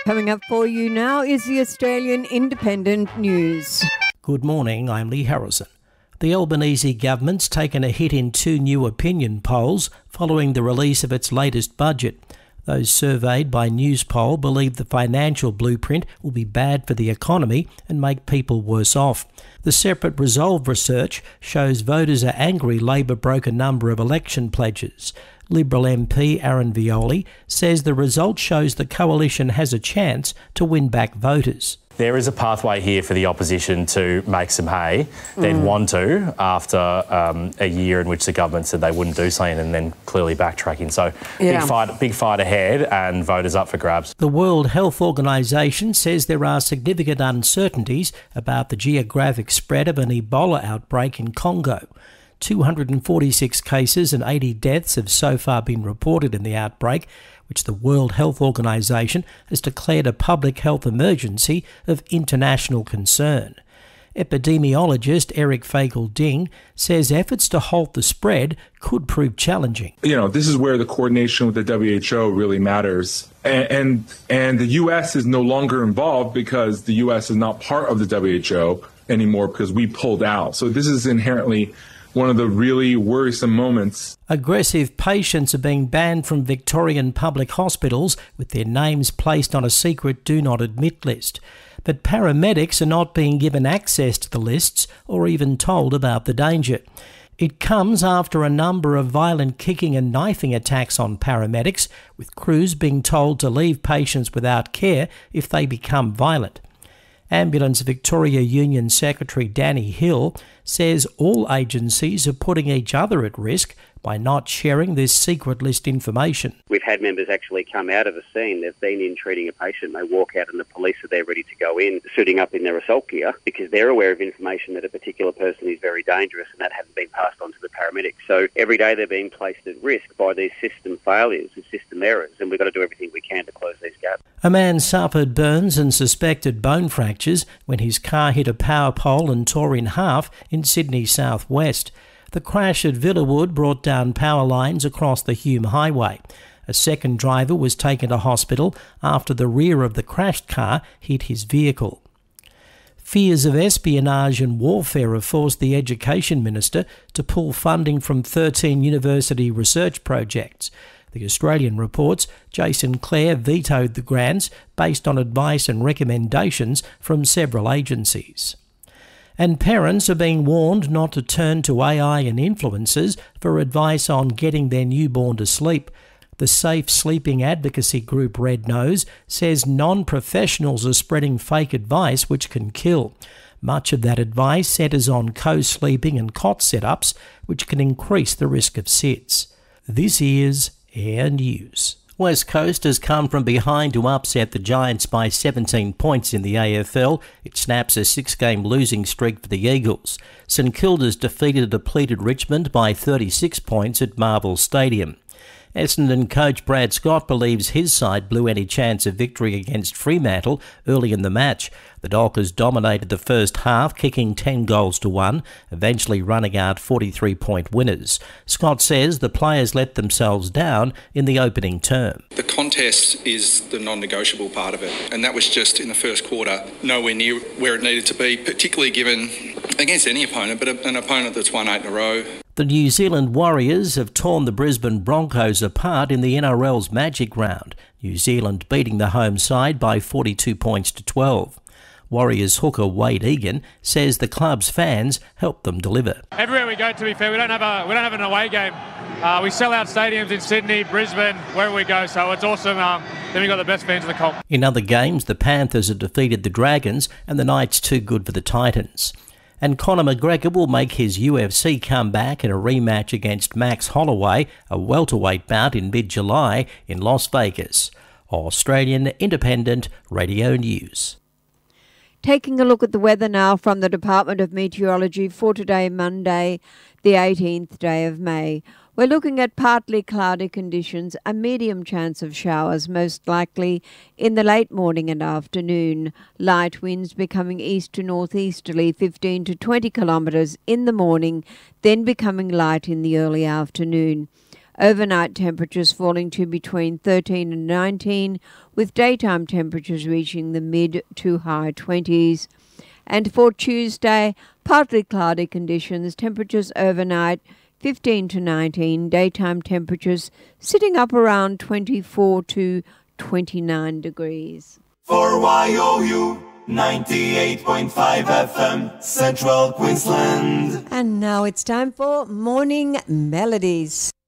Coming up for you now is the Australian Independent News. Good morning, I'm Lee Harrison. The Albanese government's taken a hit in 2 new opinion polls following the release of its latest budget. Those surveyed by Newspoll believe the financial blueprint will be bad for the economy and make people worse off. The separate Resolve research shows voters are angry Labor broke a number of election pledges. Liberal MP Aaron Violi says the result shows the coalition has a chance to win back voters. There is a pathway here for the opposition to make some hay. They'd want to after a year in which the government said they wouldn't do something and then clearly backtracking. So big fight ahead and voters up for grabs. The World Health Organization says there are significant uncertainties about the geographic spread of an Ebola outbreak in Congo. 246 cases and 80 deaths have so far been reported in the outbreak, which the World Health Organization has declared a public health emergency of international concern. Epidemiologist Eric Fagel-Ding says efforts to halt the spread could prove challenging. This is where the coordination with the WHO really matters. And the U.S. is no longer involved because the U.S. is not part of the WHO anymore because we pulled out. So this is inherently one of the really worrisome moments. Aggressive patients are being banned from Victorian public hospitals with their names placed on a secret do not admit list. But paramedics are not being given access to the lists or even told about the danger. It comes after a number of violent kicking and knifing attacks on paramedics, with crews being told to leave patients without care if they become violent. Ambulance Victoria Union Secretary Danny Hill says all agencies are putting each other at risk by not sharing this secret list information. We've had members actually come out of the scene. They've been in treating a patient. They walk out and the police are there ready to go in, suiting up in their assault gear because they're aware of information that a particular person is very dangerous and that hasn't been passed on to the paramedics. So every day they're being placed at risk by these system failures and system errors, and we've got to do everything we can to close these gaps. A man suffered burns and suspected bone fractures when his car hit a power pole and tore in half in Sydney southwest. The crash at Villawood brought down power lines across the Hume Highway. A second driver was taken to hospital after the rear of the crashed car hit his vehicle. Fears of espionage and warfare have forced the Education Minister to pull funding from 13 university research projects. The Australian reports Jason Clare vetoed the grants based on advice and recommendations from several agencies. And parents are being warned not to turn to AI and influencers for advice on getting their newborn to sleep. The Safe Sleeping advocacy group Red Nose says non-professionals are spreading fake advice which can kill. Much of that advice centres on co-sleeping and cot setups, which can increase the risk of SIDS. This is Air News. West Coast has come from behind to upset the Giants by 17 points in the AFL. It snaps a 6-game losing streak for the Eagles. St Kilda's defeated a depleted Richmond by 36 points at Marvel Stadium. Essendon coach Brad Scott believes his side blew any chance of victory against Fremantle early in the match. The Dockers dominated the first half, kicking 10 goals to 1, eventually running out 43-point winners. Scott says the players let themselves down in the opening term. The contest is the non-negotiable part of it, and that was just in the first quarter nowhere near where it needed to be, particularly given against any opponent, but an opponent that's won 8 in a row. The New Zealand Warriors have torn the Brisbane Broncos apart in the NRL's Magic Round, New Zealand beating the home side by 42 points to 12. Warriors hooker Wade Egan says the club's fans helped them deliver. Everywhere we go, to be fair, we don't have an away game. We sell out stadiums in Sydney, Brisbane, wherever we go, so it's awesome. Then we've got the best fans in the comp. In other games, the Panthers have defeated the Dragons and the Knights too good for the Titans. And Conor McGregor will make his UFC comeback in a rematch against Max Holloway, a welterweight bout in mid-July in Las Vegas. Australian Independent Radio News. Taking a look at the weather now from the Department of Meteorology for today, Monday, the 18th day of May. We're looking at partly cloudy conditions, a medium chance of showers, most likely in the late morning and afternoon. Light winds becoming east to northeasterly, 15 to 20 kilometres in the morning, then becoming light in the early afternoon. Overnight temperatures falling to between 13 and 19, with daytime temperatures reaching the mid to high 20s. And for Tuesday, partly cloudy conditions, temperatures overnight 15 to 19, daytime temperatures sitting up around 24 to 29 degrees. For YOU 98.5 FM, Central Queensland. And now it's time for Morning Melodies.